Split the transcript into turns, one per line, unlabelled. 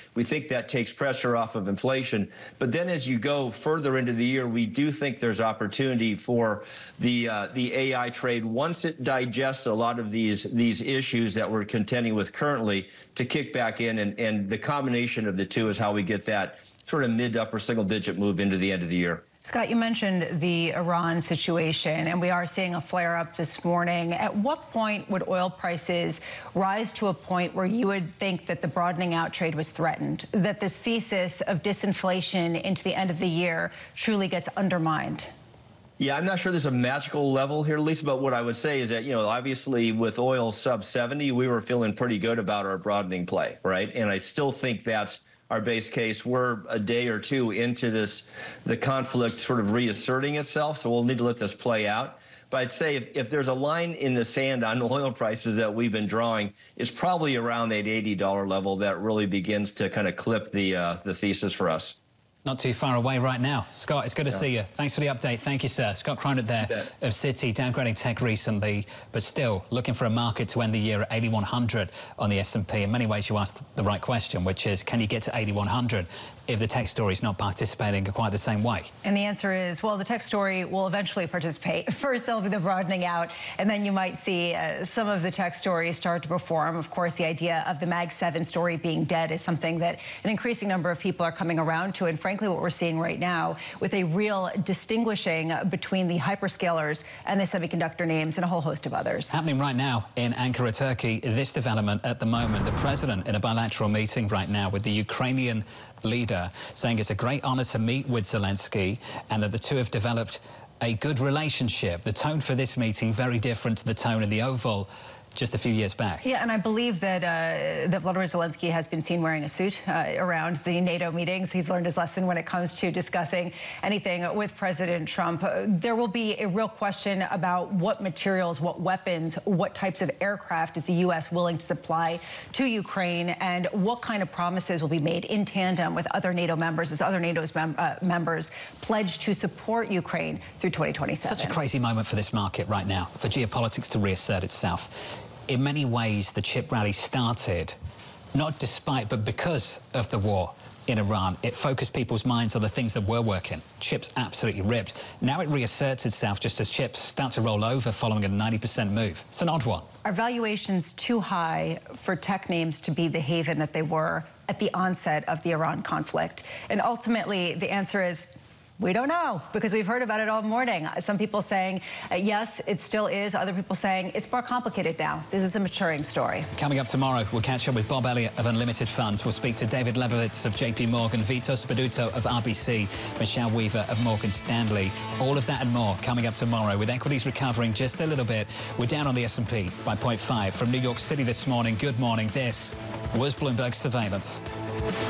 We think that takes pressure off of inflation. But then as you go further into the year, we do think there's opportunity for the AI trade, once it digests a lot of these issues that we're contending with currently, to kick back in. And the combination of the two is how we get that sort of mid to upper single digit move into the end of the year.
Scott, you mentioned the Iran situation, and we are seeing a flare-up this morning. At what point would oil prices rise to a point where you would think that the broadening out trade was threatened, that this thesis of disinflation into the end of the year truly gets undermined?
Yeah, I'm not sure there's a magical level here, Lisa, but what I would say is that, obviously with oil sub 70, we were feeling pretty good about our broadening play, right? And I still think that's our base case. We're a day or two into the conflict sort of reasserting itself, so we'll need to let this play out. But I'd say if there's a line in the sand on oil prices that we've been drawing, it's probably around that $80 level that really begins to kind of clip the thesis for us.
Not too far away right now. Scott, it's good to see you. Thanks for the update. Thank you, sir. Scott Cronin there of Citi, downgrading tech recently, but still looking for a market to end the year at 8,100 on the S&P. In many ways, you asked the right question, which is, can you get to 8,100 if the tech story is not participating in quite the same way?
And the answer is, well, the tech story will eventually participate. First, there'll be the broadening out, and then you might see some of the tech stories start to perform. Of course, the idea of the Mag 7 story being dead is something that an increasing number of people are coming around to, and frankly, what we're seeing right now with a real distinguishing between the hyperscalers and the semiconductor names and a whole host of others.
Happening right now in Ankara, Turkey, this development at the moment, the president in a bilateral meeting right now with the Ukrainian leader, saying it's a great honor to meet with Zelensky and that the two have developed a good relationship. The tone for this meeting very different to the tone in the Oval just a few years back.
Yeah, and I believe that that Volodymyr Zelensky has been seen wearing a suit around the NATO meetings. He's learned his lesson when it comes to discussing anything with President Trump. There will be a real question about what materials, what weapons, what types of aircraft is the U.S. willing to supply to Ukraine, and what kind of promises will be made in tandem with other NATO members as other NATO's members pledge to support Ukraine through 2027.
Such a crazy moment for this market right now, for geopolitics to reassert itself. In many ways, the chip rally started not despite, but because of the war in Iran. It focused people's minds on the things that were working. Chips absolutely ripped. Now it reasserts itself just as chips start to roll over following a 90% move. It's an odd one.
Are valuations too high for tech names to be the haven that they were at the onset of the Iran conflict? And ultimately, the answer is, we don't know, because we've heard about it all morning. Some people saying, yes, it still is. Other people saying it's more complicated now. This is a maturing story.
Coming up tomorrow, we'll catch up with Bob Elliott of Unlimited Funds. We'll speak to David Lebovitz of JP Morgan, Vito Spaduto of RBC, Michelle Weaver of Morgan Stanley. All of that and more coming up tomorrow. With equities recovering just a little bit, we're down on the S&P by 0.5. From New York City this morning, good morning. This was Bloomberg Surveillance.